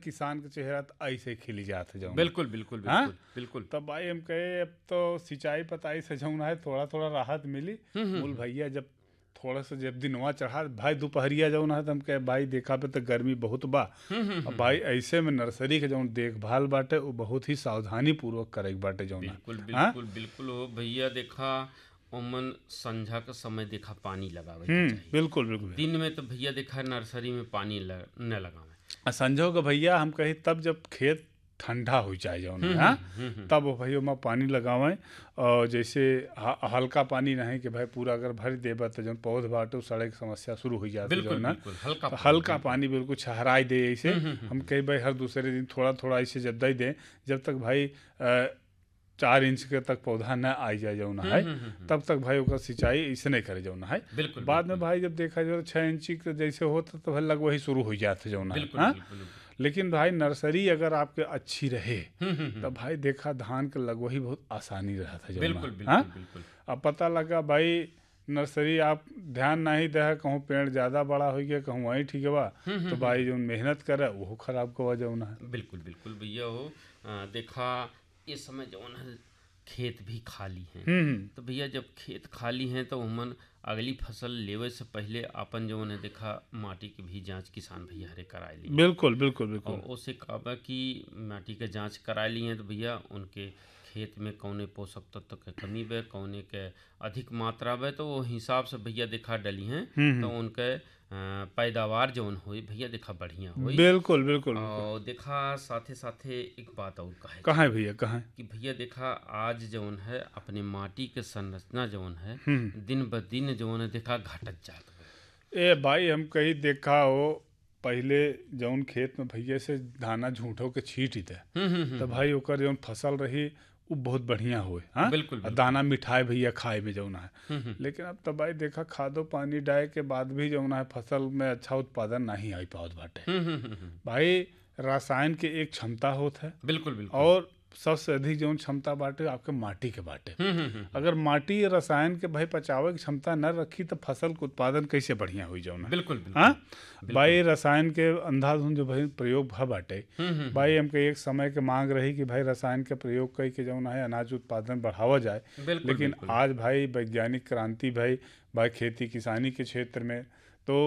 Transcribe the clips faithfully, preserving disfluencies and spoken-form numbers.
किसान के चेहरा तो ऐसे ही खिल जात है जौन। बिल्कुल बिल्कुल हाँ? बिल्कुल बिल्कुल। तब भाई हम कहे अब तो सिंचाई पताई से जौन है थोड़ा थोड़ा राहत मिली। मूल भैया जब थोड़ा सा जब दिनवा चढ़ा भाई दोपहरिया जौन है तो हम कहे भाई देखा पे तो गर्मी बहुत बा। अब भाई ऐसे में नर्सरी के जौन देखभाल बाटे वो बहुत ही सावधानी पूर्वक करे के बाटे जौन है। बिल्कुल हाँ? बिल्कुल बिल्कुल हो भैया देखा ओमन संझा का समय देखा पानी लगावे के हम्म चाहिए। बिल्कुल बिल्कुल। दिन में तो भैया देखा नर्सरी में पानी ल, न लगावे। आ संजो के भैया हम कही तब जब खेत ठंडा हो जाए जौन है। हाँ? तब वो भैया में पानी लगावें और जैसे ह- हल्का पानी नहीं कि भाई पूरा अगर भर देबा तो जौन पौध बाटे सड़े की समस्या शुरू हो जाती बिल्कुल जौन है। बिल्कुल हल्का तो पानी, हल्का पानी बिल्कुल छहराई दे ऐसे हम कही भाई हर दूसरे दिन थोड़ा थोड़ा ऐसे जब दे दें जब तक भाई अ, चार इंच के तक पौधा न आई जाए जौन है तब तक भाई ओकर सिंचाई ऐसे नहीं करे जौन है। बिल्कुल बाद में भाई जब देखा जाए छः इंची के जैसे होता तो भाई लग वही शुरू हो जाते जौन है। बिल्कुल हाँ? बिल्कुल लेकिन भाई नर्सरी अगर आपके अच्छी रहे तो भाई देखा धान के लगवही बहुत आसानी रहा था जौन बिल्कुल है। हाँ? बिल्कुल बिल्कुल अब पता लगा भाई नर्सरी आप ध्यान नहीं दे कहूँ पेड़ ज़्यादा बड़ा हो गया कहूँ वहीं ठीक बा तो भाई जो मेहनत करे वो खराब कवा जौन है। बिल्कुल बिल्कुल भैया हो अ, देखा इस समय जौन है खेत भी खाली हैं। हम्म तो भैया जब खेत खाली हैं तो उमन अगली फसल लेवे से पहले अपन जौन है देखा माटी की भी जांच किसान भैया हरे कराए ली बिल्कुल बिल्कुल और बिल्कुल। उससे कहबा कि माटी के जांच कराए ली हैं तो भैया उनके खेत में कौने पोषक तत्व के कमी बे कौने के अधिक मात्रा बे तो वो हिसाब से भैया देखा डली हैं तो उनके अ, पैदावार जौन होई भैया देखा बढ़िया होई। बिल्कुल बिल्कुल। और देखा साथे साथे एक बात और कहे कहाँ है भैया कहाँ है? कि भैया देखा आज जौन है अपने माटी के संरचना जौन है हम्म दिन ब दिन जौन है देखा घटत जात बा। ए भाई हम कहीं देखा हो पहले जौन खेत में भैया से दाना झूठो के छीट दे हम्म हम्म हम्म, तो भाई ओकर जौन फसल रही वो बहुत बढ़िया हुए। हाँ? बिल्कुल और बिल्कुल दाना मिठाई भैया खाए में जौन है। हम्म हम्म, लेकिन अब तो भाई देखा खादो पानी डाले के बाद भी जौन है फसल में अच्छा उत्पादन नहीं आई पावत बाटे। हम्म हम्म, हम्म, हम्म, भाई रसायन के एक क्षमता होत है बिल्कुल बिल्कुल और सबसे अधिक जौन क्षमता बाटे आपके माटी के बाटे। हम्म हम्म हम्म, अगर माटी रसायन के भाई पचावे की क्षमता न रखी तो फसल के उत्पादन कैसे बढ़िया हुई जौन है। बिल्कुल बिल्कुल हाँ? भाई रसायन के अंधाधुंध जो भाई प्रयोग भ बाटे हम्म हम्म, भाई हमके एक समय के मांग रही कि भाई रसायन के प्रयोग कई के जौन है अनाज उत्पादन बढ़ावा जाए। बिल्कुल लेकिन बिल्कुल आज भाई वैज्ञानिक क्रांति भाई भाई खेती किसानी के क्षेत्र में तो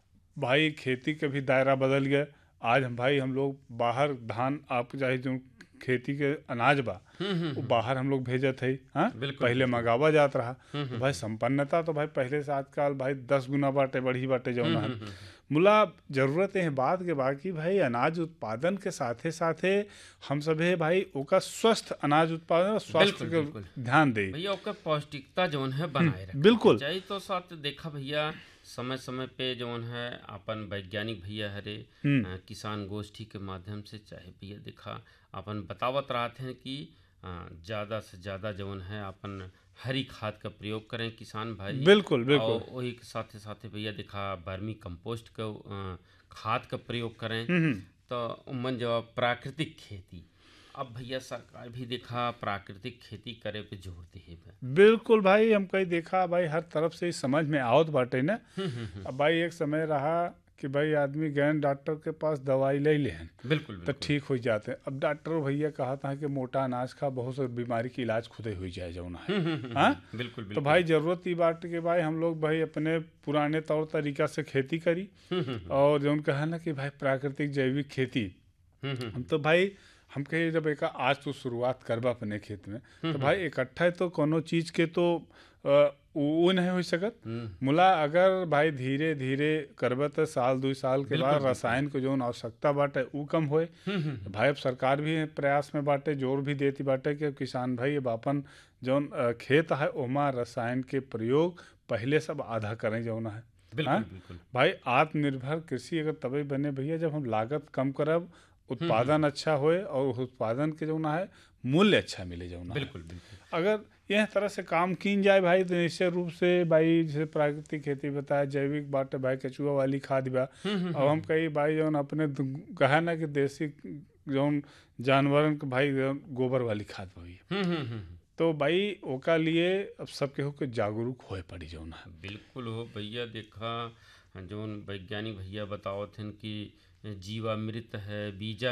भाई खेती के भी दायरा बदल गया। आज हम भाई हम लोग बाहर धान आप चाहे जो खेती के अनाज बा हम्म हम्म, वो बाहर हम लोग भेजत है। हाँ? बिल्कुल पहले मंगावा जात रहा हम्म, तो भाई संपन्नता तो भाई पहले से आजकल भाई दस गुना बाटे बढ़ी बाटे जौन है। हम्म, हम्म, मुला जरूरत है बात के बाकी भाई अनाज उत्पादन के साथे साथे हम सभे भाई ओका स्वस्थ अनाज उत्पादन और स्वास्थ्य बिल्कुल, के बिल्कुल। ध्यान दे। भैया ओकर पौष्टिकता जौन है बनाए रखे बिल्कुल। चाहिए तो साथ देखा भैया समय समय पे जौन है अपन वैज्ञानिक भैया हरे अ, किसान गोष्ठी के माध्यम से चाहे भैया देखा अपन बतावत रहते हैं कि ज़्यादा से ज़्यादा जौन है अपन हरी खाद का प्रयोग करें किसान भाई। बिल्कुल बिल्कुल। और वही के साथे साथे भैया देखा वर्मी कंपोस्ट का अ, खाद का प्रयोग करें हम्म तो उमन जब प्राकृतिक खेती अब भैया सरकार भी देखा प्राकृतिक खेती करे पे जोर दे है। बिल्कुल भाई हम कहीं देखा भाई हर तरफ से ही समझ में आवत बाटे ना। अब भाई एक समय रहा कि भाई आदमी गए डॉक्टर के पास दवाई ले लेहन बिल्कुल तो बिल्कुल ठीक हो जाते हैं। अब डॉक्टर भैया कहा था कि मोटा अनाज खा बहुत से बीमारी की इलाज खुद ही हो जाए जौन है। हाँ? बिल्कुल तो बिल्कुल भाई जरूरत ही बात कि भाई हम लोग भाई अपने पुराने तौर तरीका से खेती करी और जो उनका है ना कि भाई प्राकृतिक जैविक खेती हम तो भाई हम कहे जब एक आज तो शुरुआत करबा अपने खेत में तो भाई इकट्ठा तो कोनो चीज के तो अ, वो नहीं हो सकत। मुला अगर भाई धीरे धीरे करबा तो साल दो साल के बाद रसायन को जो आवश्यकता बाटे वो कम होए। तो भाई अब सरकार भी प्रयास में बाटे जोर भी देती बाटे कि किसान भाई अब अपन जौन अ, खेत है ओमा रसायन के प्रयोग पहले सब आधा करें जौन है। बिल्कुल हाँ? बिल्कुल भाई आत्मनिर्भर कृषि अगर तभी बने भैया जब हम लागत कम करब उत्पादन अच्छा होए और उस उत्पादन के जो है मूल्य अच्छा मिले जो है। बिल्कुल बिल्कुल अगर यह तरह से काम की जाए भाई तो निश्चित रूप से भाई जैसे प्राकृतिक खेती बताया जैविक बाटे भाई केचुआ वाली खाद बा। अब हम कही भाई जौन अपने दु- कहा ना कि देसी जौन जानवरन के भाई जौन गोबर वाली खाद भाई हम्म हम्म हम्म तो भाई ओका लिए अब सबके हो के जागरूक होए पड़ी जौन है। बिल्कुल हो भैया देखा जौन वैज्ञानिक भैया बतावत हन कि जीवामृत है बीजा